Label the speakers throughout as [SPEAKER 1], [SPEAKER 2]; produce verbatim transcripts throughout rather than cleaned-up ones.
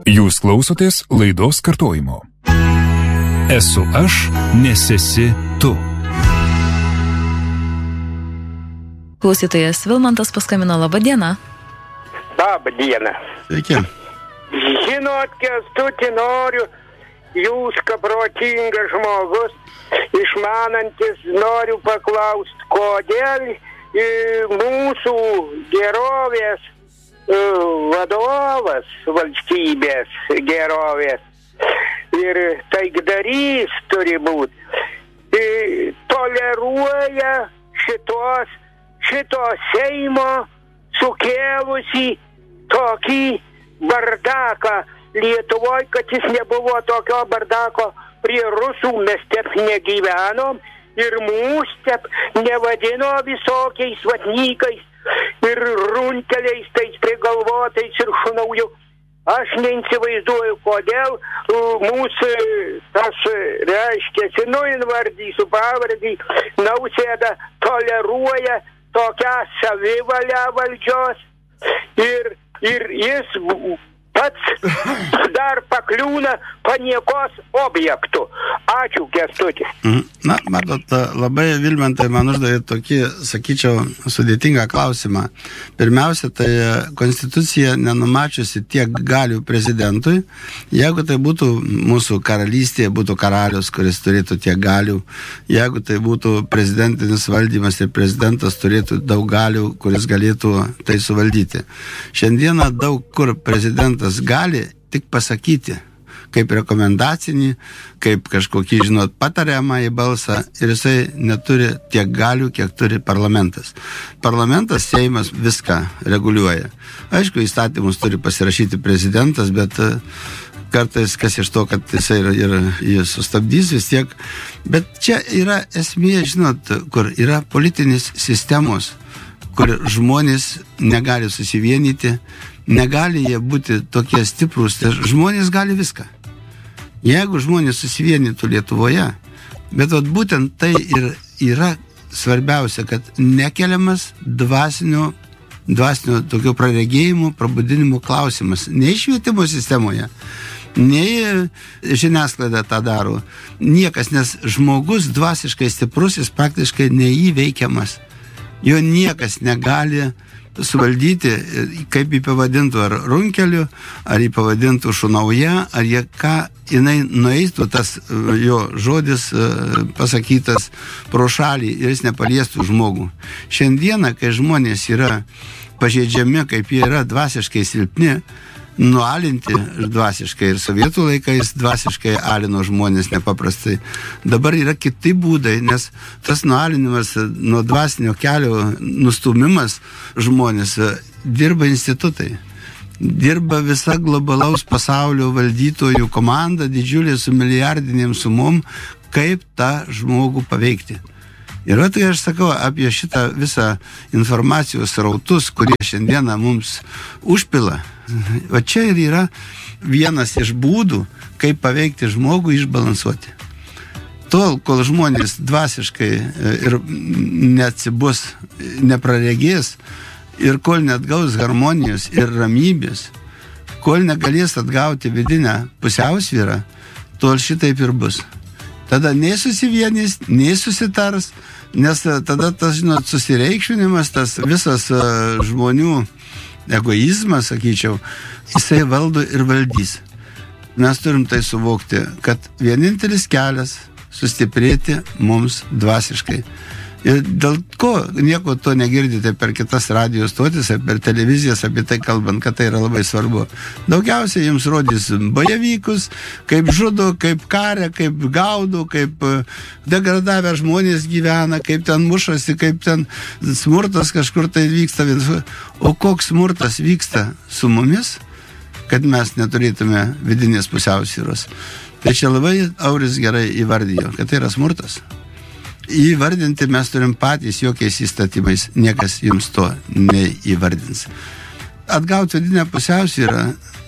[SPEAKER 1] Jūs klausotės laidos kartojimo. Esu aš, nes esi tu.
[SPEAKER 2] Klausytojas Vilmantas paskambino. Labą dieną.
[SPEAKER 3] Labą dieną.
[SPEAKER 4] Sveiki.
[SPEAKER 3] Žinot, Kęstuti, noriu, jūs, kaip protingas žmogus, išmanantis, noriu paklausti, kodėl e, mūsų gerovės e, vadovas, valstybės gerovės ir taikdarys turi būti, e, toleruoja šitos, šito Seimo sukėlusi tokį bardaką Lietuvoje, kad jis nebuvo tokio bardako prie rusų, mes tep negyvenom ir mūs tep nevadino visokiais vatnykais ir runkeliais, tais prigalvotais ir šunauju. Aš neįsivaizduoju, kodėl mūsų tas, reiškia, nu invardysiu pavardį, Nausėda toleruoja tokią savivalę valdžios ir Ir jis pats dar pakliūna paniekos objektų. Ačiū, Kęstuti.
[SPEAKER 4] Na, matot, labai Vilmantai man uždavė tokį, sakyčiau, sudėtingą klausimą. Pirmiausia, tai konstitucija nenumačiusi tiek galių prezidentui. Jeigu tai būtų mūsų karalystėje, būtų karalius, kuris turėtų tiek galių. Jeigu tai būtų prezidentinis valdymas ir prezidentas turėtų daug galių, kuris galėtų tai suvaldyti. Šiandieną daug kur prezidentas gali tik pasakyti, kaip rekomendacinį, kaip kažkokį, žinot, patariamą į balsą ir jisai neturi tiek galių, kiek turi parlamentas. Parlamentas, Seimas viską reguliuoja. Aišku, įstatymus turi pasirašyti prezidentas, bet kartais kas iš to, kad jisai ir, ir jis sustabdys vis tiek. Bet čia yra esmė, žinot, kur yra politinės sistemos, kur žmonės negali susivienyti, negali jie būti tokie stiprus, tai žmonės gali viską. Jeigu žmonės susivienytų Lietuvoje, bet vat būtent tai ir yra svarbiausia, kad nekeliamas dvasinio, dvasinio tokio praregėjimo, prabudinimo klausimas. Nei švietimo sistemoje, nei žiniasklaida tą daro. Niekas, nes žmogus dvasiškai stiprus, jis praktiškai neįveikiamas. Jo niekas negali suvaldyti, kaip jį pavadintų, ar runkeliu, ar jį pavadintų šunauja, ar jie ką jinai nueitų, tas jo žodis pasakytas pro šalį ir jis nepaliestų žmogų. Šiandieną, kai žmonės yra pažeidžiami, kaip jie yra dvasiškai silpni, nualinti dvasiškai ir sovietų laikais dvasiškai alino žmonės nepaprastai. Dabar yra kiti būdai, nes tas nualinimas nuo dvasinio kelio nustumimas žmonės dirba institutai. Dirba visa globalaus pasaulio valdytojų komanda, didžiulė su milijardinėm sumom, kaip tą žmogų paveikti. Ir tai aš sakau apie šitą visą informacijos srautus, kurie šiandieną mums užpila. O čia ir yra vienas iš būdų, kaip paveikti žmogų, išbalansuoti. Tol, kol žmonės dvasiškai ir neatsibus, nepraregės, ir kol neatgaus harmonijos ir ramybės, kol negalės atgauti vidinę pusiausvyrą, tol šitaip ir bus. Tada nei susivienys, nei susitars, nes tada tas, žinot, susireikšminimas, tas visas uh, žmonių egoizmas, sakyčiau, jisai valdo ir valdys. Mes turim tai suvokti, kad vienintelis kelias sustiprėti mums dvasiškai. Ir dėl ko nieko to negirdite per kitas radijos stotis, per televizijas apie tai kalbant, kad tai yra labai svarbu. Daugiausiai jums rodys bojevykus, kaip žudo, kaip karia, kaip gaudo, kaip degradavę žmonės gyvena, kaip ten mušasi, kaip ten smurtas kažkur tai vyksta. O koks smurtas vyksta su mumis, kad mes neturėtume vidinės pusiausvyros. Tai čia labai Auris gerai įvardijo, kad tai yra smurtas. Įvardinti mes turim patys jokiais įstatymais, niekas jums to neįvardins. Atgauti vidinę pusiausvyrą,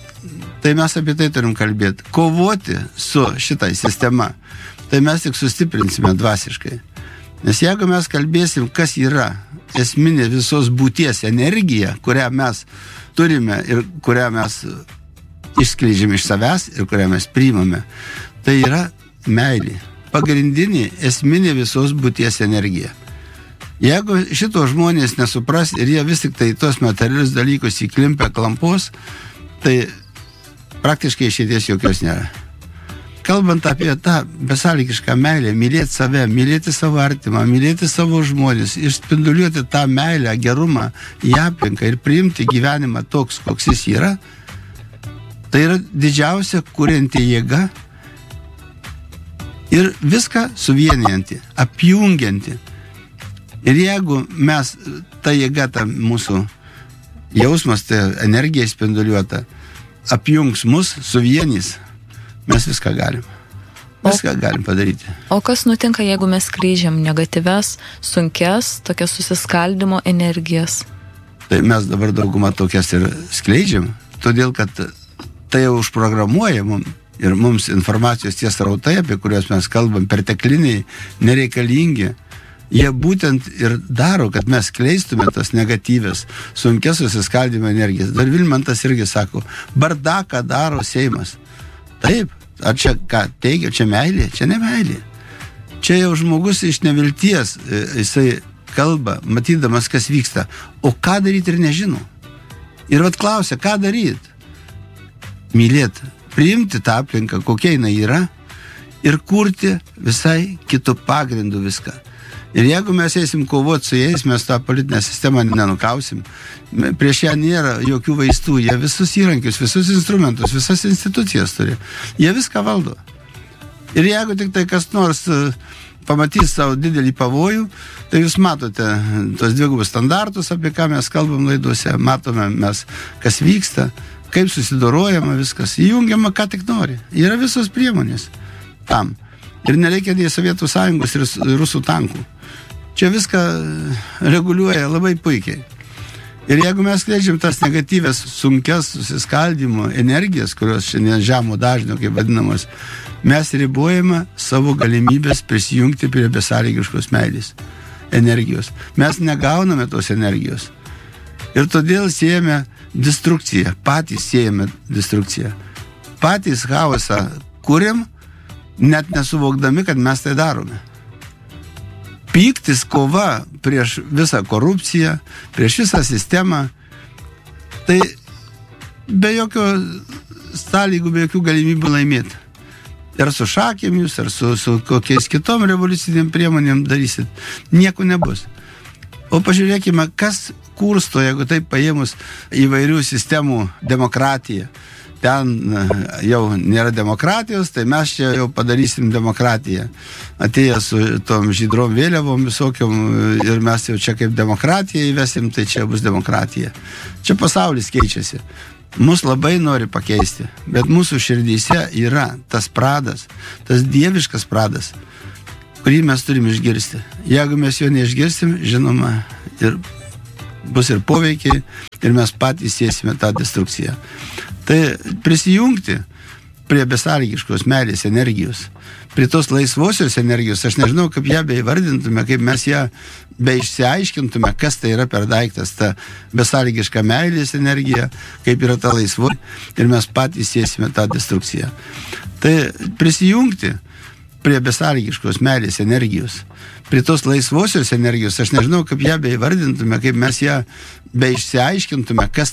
[SPEAKER 4] tai mes apie tai turim kalbėti. Kovoti su šitai sistema, tai mes tik sustiprinsime dvasiškai. Nes jeigu mes kalbėsim, kas yra esminė visos būties energija, kurią mes turime ir kurią mes išskleidžiame iš savęs ir kurią mes priimame, tai yra meilė. Pagrindinė, esminė visos būties energija. Jeigu šito žmonės nesupras ir jie vis tik tai tos materialius dalykus įklimpia klampos, tai praktiškai išeities jokios nėra. Kalbant apie tą besąlygišką meilę, mylėti save, mylėti savo artimą, mylėti savo žmonės, išspinduliuoti tą meilę, gerumą į aplinką ir priimti gyvenimą toks, koks jis yra, tai yra didžiausia kurianti jėga ir viską suvienijanti, apjungianti. Ir jeigu mes, ta jėga, ta mūsų jausmas, ta energija spinduliuota, apjungs mus, suvienys, mes viską galim. Viską o, galim padaryti.
[SPEAKER 2] O kas nutinka, jeigu mes skleidžiam negatyves, sunkes, tokias susiskaldimo energijas?
[SPEAKER 4] Tai mes dabar daugumą tokias ir skleidžiam, todėl kad tai jau užprogramuoja mums. Ir mums informacijos tie srautai, apie kuriuos mes kalbam, pertekliniai, nereikalingi, jie būtent ir daro, kad mes skleistume tas negatyvės, sunkės susiskaldimo energijas. Dar Vilmantas irgi sako, bardaką daro Seimas. Taip, ar čia ką teigia, čia meilė? Čia ne meilė. Čia jau žmogus iš nevilties, jisai kalba, matydamas, kas vyksta. O ką daryti ir nežino. Ir vat klausia, ką daryti? Mylėti. Priimti tą aplinką, kokia jinai yra, ir kurti visai kitų pagrindų viską. Ir jeigu mes eisim kovoti su jais, mes tą politinę sistemą nenukausim. Prieš ją nėra jokių vaistų, jie visus įrankius, visus instrumentus, visas institucijas turi. Jie viską valdo. Ir jeigu tik tai kas nors pamatys savo didelį pavojų, tai jūs matote tos dvigubus standartus, apie ką mes kalbam laiduose, matome mes, kas vyksta, kaip susidorojama viskas, įjungiama ką tik nori. Yra visos priemonės tam. Ir nereikia nei Sovietų Sąjungos ir rusų tankų. Čia viską reguliuoja labai puikiai. Ir jeigu mes skleidžiam tas negatyvės, sunkias susiskaldimo energijas, kurios šiandien žemo dažnio, kaip vadinamos, mes ribojame savo galimybės prisijungti prie besąlygiškos meilės energijos. Mes negauname tos energijos. Ir todėl siejame destrukciją, patys siejame destrukciją. Patys chaosą kuriam, net nesuvokdami, kad mes tai darome. Pyktis, kova prieš visą korupciją, prieš visą sistemą, tai be jokio sąlygų, be jokių galimybių laimėti. Ar su šakėm jūs, ar su, su kokiais kitom revoliucinėm priemonėm darysit, nieko nebus. O pažiūrėkime, kas kursto, jeigu taip paėmus įvairių sistemų demokratiją. Ten jau nėra demokratijos, tai mes čia jau padarysim demokratiją. Atėję su tom žydrom vėliavom visokiom ir mes jau čia kaip demokratiją įvesim, tai čia bus demokratija. Čia pasaulis keičiasi. Mus labai nori pakeisti, bet mūsų širdyse yra tas pradas, tas dieviškas pradas, kurį mes turim išgirsti. Jeigu mes jo neišgirsim, žinoma, ir bus ir poveikiai, ir mes patys sėsime tą destrukciją. Tai prisijungti prie besąlygiškos meilės energijos, prie tos laisvosios energijos, aš nežinau, kaip ją beįvardintume, kaip mes ją beišsiaiškintume, kas tai yra per daiktas, ta besąlygiška meilės energija, kaip yra ta laisvo, ir mes patys sėsime tą destrukciją. Tai prisijungti prie besąlygiškos meilės energijos, prie tos laisvosios energijos, aš nežinau, kaip ją beįvardintume, kaip mes ją beišsiaiškintume, kas